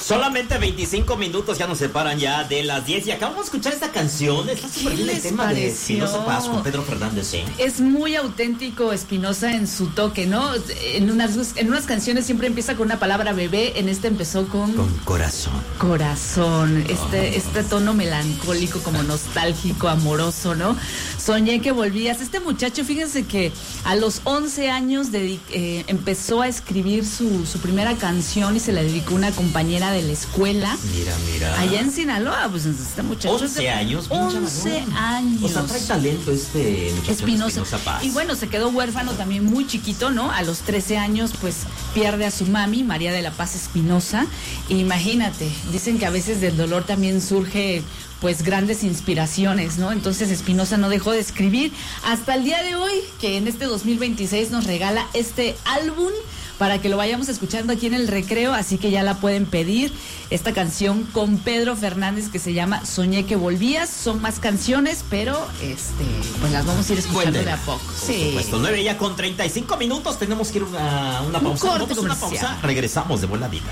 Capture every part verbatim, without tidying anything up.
Solamente veinticinco minutos ya nos separan ya de las diez y acabamos de escuchar esta canción. Está súper bien el tema pareció? de Espinoza Paz con Pedro Fernández, ¿eh? Es muy auténtico Espinoza en su toque, ¿no? En unas, en unas canciones siempre empieza con una palabra bebé, en este empezó con... Con corazón. Corazón, este, oh. este tono melancólico, como nostálgico, amoroso, ¿no? Soñé que volvías. Este muchacho, fíjense que a los once años dedic- eh, empezó a escribir su, su primera canción y se la dedicó a una compañera de la escuela. Mira, mira. Allá en Sinaloa, pues este muchacho. once años. once años. O sea, trae talento este muchacho Espinoza. Espinoza Paz. Y bueno, se quedó huérfano también muy chiquito, ¿no? A los trece años, pues pierde a su mami, María de la Paz Espinoza. Imagínate, dicen que a veces del dolor también surge pues grandes inspiraciones, ¿no? Entonces Espinoza no dejó de escribir hasta el día de hoy, que en este dos mil veintiséis nos regala este álbum para que lo vayamos escuchando aquí en el recreo, así que ya la pueden pedir, esta canción con Pedro Fernández que se llama Soñé que volvías. Son más canciones, pero este pues las vamos a ir escuchando Buena, de a poco. Por sí. supuesto, nueve ya con treinta y cinco minutos, tenemos que ir a una, una pausa. Un corte una pausa, regresamos de Buena Vida.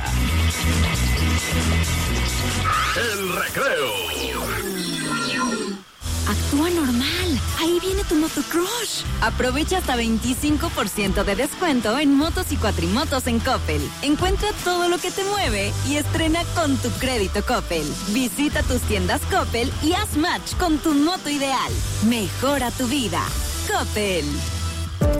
El recreo. Actúa normal. Ahí viene tu motocrush. Aprovecha hasta veinticinco por ciento de descuento en motos y cuatrimotos en Coppel. Encuentra todo lo que te mueve y estrena con tu crédito Coppel. Visita tus tiendas Coppel y haz match con tu moto ideal. Mejora tu vida. Coppel.